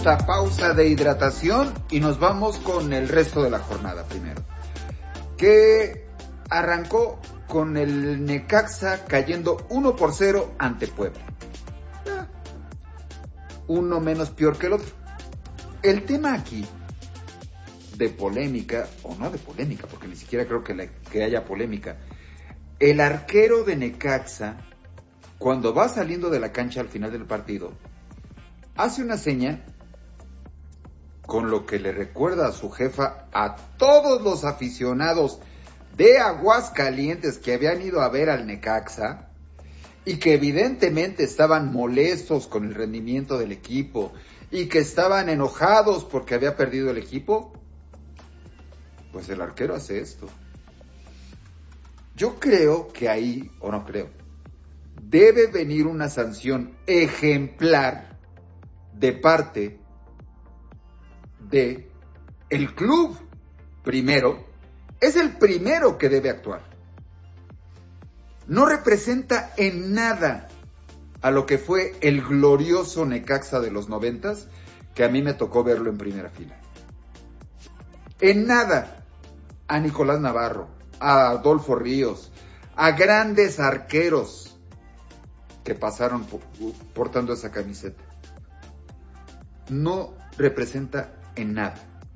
esta pausa de hidratación y nos vamos con el resto de la jornada primero. Que arrancó con el Necaxa cayendo 1-0 ante Puebla. Uno menos peor que el otro. El tema aquí, de polémica, o no de polémica, porque ni siquiera creo que haya polémica, el arquero de Necaxa, cuando va saliendo de la cancha al final del partido, hace una seña con lo que le recuerda a su jefa a todos los aficionados de Aguascalientes que habían ido a ver al Necaxa y que evidentemente estaban molestos con el rendimiento del equipo y que estaban enojados porque había perdido el equipo. Pues el arquero hace esto. Yo creo que ahí, o no creo, debe venir una sanción ejemplar de parte de el club. Primero, es el primero que debe actuar. No representa en nada a lo que fue el glorioso Necaxa de los 90s, que a mí me tocó verlo en primera fila. En nada a Nicolás Navarro, a Adolfo Ríos, a grandes arqueros que pasaron portando esa camiseta. No representa en nada.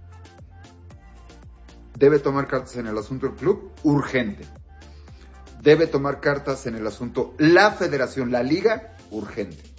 Debe tomar cartas en el asunto del club, urgente. Debe tomar cartas en el asunto la federación, la liga, urgente.